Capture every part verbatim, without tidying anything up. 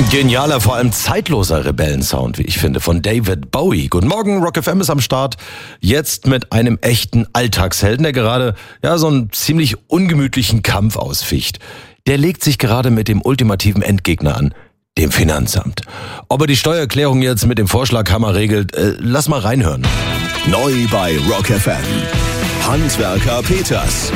Genialer, vor allem zeitloser Rebellensound, wie ich finde, von David Bowie. Guten Morgen, Rock F M ist am Start. Jetzt mit einem echten Alltagshelden, der gerade ja so einen ziemlich ungemütlichen Kampf ausficht. Der legt sich gerade mit dem ultimativen Endgegner an, dem Finanzamt. Ob er die Steuererklärung jetzt mit dem Vorschlaghammer regelt, äh, lass mal reinhören. Neu bei Rock F M. Handwerker Peters.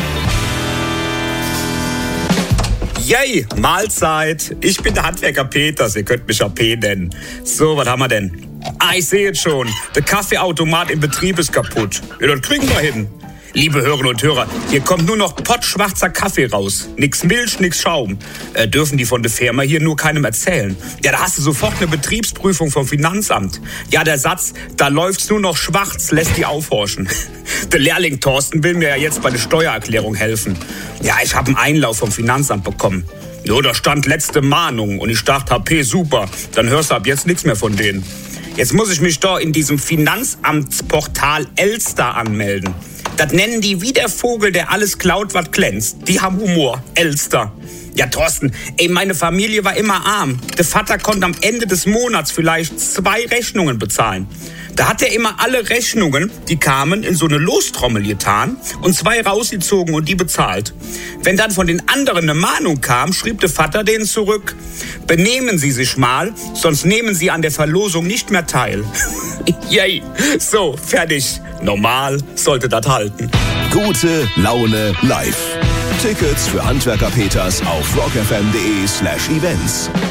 Yay, Mahlzeit. Ich bin der Handwerker Peters, ihr könnt mich A P nennen. So, was haben wir denn? Ah, ich sehe jetzt schon. Der Kaffeeautomat im Betrieb ist kaputt. Ja, das kriegen wir hin. Liebe Hörerinnen und Hörer, hier kommt nur noch pottschwarzer Kaffee raus. Nix Milch, nix Schaum. Äh, dürfen die von der Firma hier nur keinem erzählen. Ja, da hast du sofort eine Betriebsprüfung vom Finanzamt. Ja, der Satz, da läuft's nur noch schwarz, lässt die aufhorchen. Der Lehrling Thorsten will mir ja jetzt bei der Steuererklärung helfen. Ja, ich habe einen Einlauf vom Finanzamt bekommen. Ja, da stand letzte Mahnung und ich dachte, H P, super, dann hörst du ab jetzt nichts mehr von denen. Jetzt muss ich mich da in diesem Finanzamtsportal Elster anmelden. Das nennen die wie der Vogel, der alles klaut, was glänzt. Die haben Humor. Elster. Ja, Thorsten, ey, meine Familie war immer arm. Der Vater konnte am Ende des Monats vielleicht zwei Rechnungen bezahlen. Da hat er immer alle Rechnungen, die kamen, in so eine Lostrommel getan und zwei rausgezogen und die bezahlt. Wenn dann von den anderen eine Mahnung kam, schrieb der Vater denen zurück: Benehmen Sie sich mal, sonst nehmen Sie an der Verlosung nicht mehr teil. Yay, so, fertig. Normal sollte das halten. Gute Laune live. Tickets für Handwerker Peters auf rockfm.de slash events.